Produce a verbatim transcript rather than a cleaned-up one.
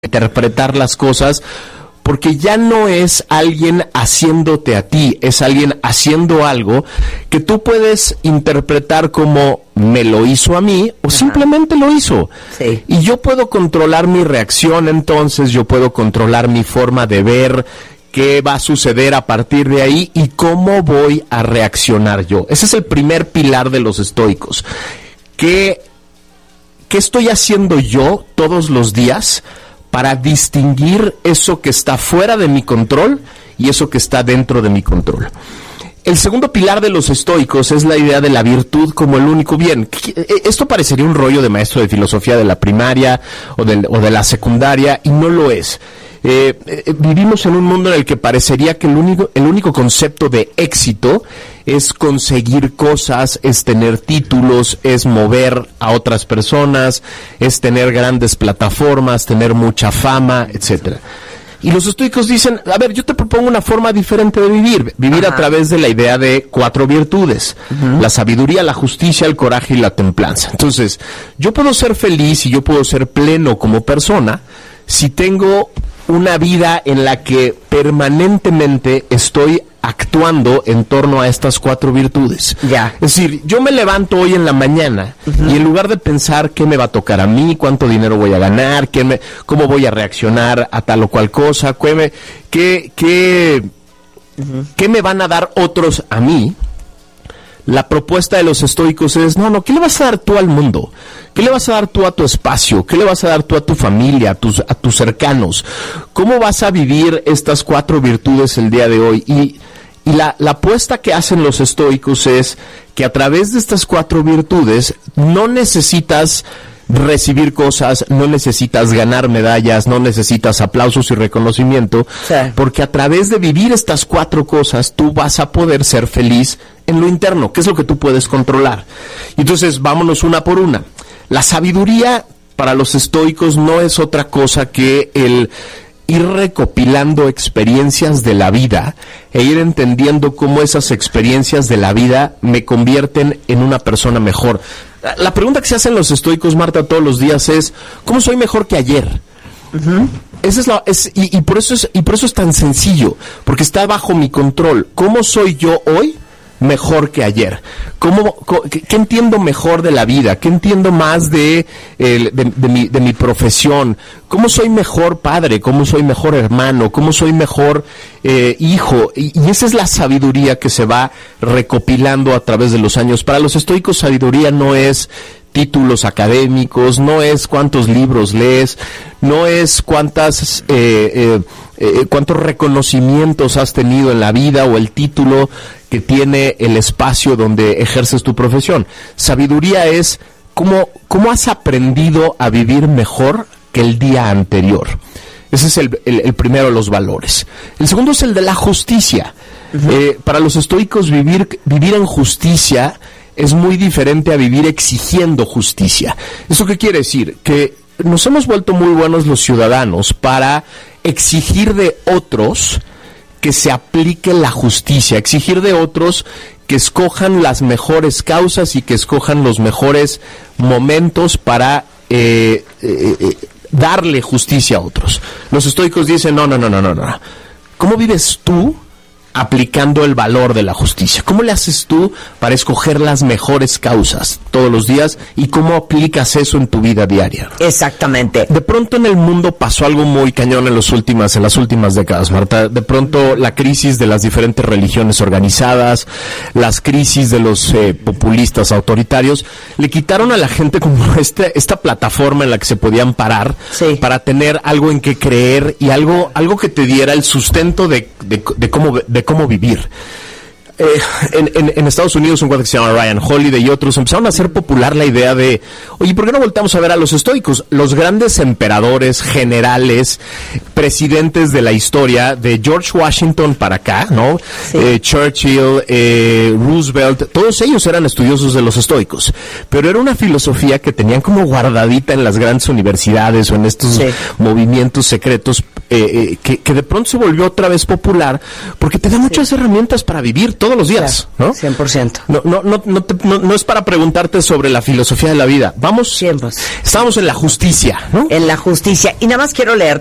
interpretar las cosas, porque ya no es alguien haciéndote a ti, es alguien haciendo algo que tú puedes interpretar como me lo hizo a mí o Ajá. simplemente lo hizo. Sí. Y yo puedo controlar mi reacción, entonces yo puedo controlar mi forma de ver qué va a suceder a partir de ahí y cómo voy a reaccionar yo. Ese es el primer pilar de los estoicos. ¿Qué, qué estoy haciendo yo todos los días para distinguir eso que está fuera de mi control y eso que está dentro de mi control? El segundo pilar de los estoicos es la idea de la virtud como el único bien. Esto parecería un rollo de maestro de filosofía de la primaria o de, o de la secundaria, y no lo es. Eh, eh, vivimos en un mundo en el que parecería que el único, el único concepto de éxito es conseguir cosas, es tener títulos, es mover a otras personas, es tener grandes plataformas, tener mucha fama, etcétera. Y los estoicos dicen, a ver, yo te propongo una forma diferente de vivir, vivir Ajá. a través de la idea de cuatro virtudes, uh-huh. la sabiduría, la justicia, el coraje y la templanza. Entonces, yo puedo ser feliz y yo puedo ser pleno como persona si tengo una vida en la que permanentemente estoy actuando en torno a estas cuatro virtudes. Ya. Es decir, yo me levanto hoy en la mañana uh-huh. y en lugar de pensar qué me va a tocar a mí, cuánto dinero voy a ganar, qué me, cómo voy a reaccionar a tal o cual cosa, qué me, qué, qué, uh-huh. qué me van a dar otros a mí, la propuesta de los estoicos es, no, no, ¿qué le vas a dar tú al mundo? ¿Qué le vas a dar tú a tu espacio? ¿Qué le vas a dar tú a tu familia, a tus, a tus cercanos? ¿Cómo vas a vivir estas cuatro virtudes el día de hoy? Y, y la, la apuesta que hacen los estoicos es que a través de estas cuatro virtudes no necesitas recibir cosas, no necesitas ganar medallas, no necesitas aplausos y reconocimiento, sí. porque a través de vivir estas cuatro cosas tú vas a poder ser feliz en lo interno, que es lo que tú puedes controlar. Entonces, vámonos una por una. La sabiduría para los estoicos no es otra cosa que el ir recopilando experiencias de la vida e ir entendiendo cómo esas experiencias de la vida me convierten en una persona mejor. La pregunta que se hacen los estoicos, Marta, todos los días es, ¿cómo soy mejor que ayer? Uh-huh. Esa es la, es, y, y por eso es, y por eso es tan sencillo, porque está bajo mi control. ¿Cómo soy yo hoy mejor que ayer? ¿Cómo, co, qué, ¿Qué entiendo mejor de la vida? ¿Qué entiendo más de, eh, de, de, mi, de mi profesión? ¿Cómo soy mejor padre? ¿Cómo soy mejor hermano? ¿Cómo soy mejor eh, hijo? Y, y esa es la sabiduría que se va recopilando a través de los años. Para los estoicos, sabiduría no es títulos académicos, no es cuántos libros lees, no es cuántas eh, eh, eh, cuántos reconocimientos has tenido en la vida o el título que tiene el espacio donde ejerces tu profesión. Sabiduría es cómo, cómo has aprendido a vivir mejor que el día anterior. Ese es el, el, el primero de los valores. El segundo es el de la justicia. Uh-huh. Eh, para los estoicos vivir, vivir en justicia es muy diferente a vivir exigiendo justicia. ¿Eso qué quiere decir? Que nos hemos vuelto muy buenos los ciudadanos para exigir de otros que se aplique la justicia, exigir de otros que escojan las mejores causas y que escojan los mejores momentos para eh, eh, eh, darle justicia a otros. Los estoicos dicen, no, no, no, no, no, no. ¿Cómo vives tú aplicando el valor de la justicia? ¿Cómo le haces tú para escoger las mejores causas todos los días y cómo aplicas eso en tu vida diaria? Exactamente. De pronto en el mundo pasó algo muy cañón en los últimas, en las últimas décadas, Marta. De pronto la crisis de las diferentes religiones organizadas, las crisis de los eh, populistas autoritarios, le quitaron a la gente como este, esta plataforma en la que se podían parar sí. para tener algo en que creer y algo, algo que te diera el sustento de, de, de cómo de cómo vivir. Eh, en, en, en Estados Unidos un cuate que se llama Ryan Holiday y otros empezaron a hacer popular la idea de, oye, ¿por qué no volteamos a ver a los estoicos? Los grandes emperadores, generales, presidentes de la historia, de George Washington para acá, ¿no? Sí. Eh, Churchill, eh, Roosevelt, todos ellos eran estudiosos de los estoicos, pero era una filosofía que tenían como guardadita en las grandes universidades o en estos sí. movimientos secretos, eh, que, que de pronto se volvió otra vez popular, porque te da muchas sí. herramientas para vivir todos los días, claro, ¿no? cien por ciento. No, no, no, no, te, no, no es para preguntarte sobre la filosofía de la vida. Vamos, cien por ciento. Estamos en la justicia, ¿no? En la justicia. Y nada más quiero leer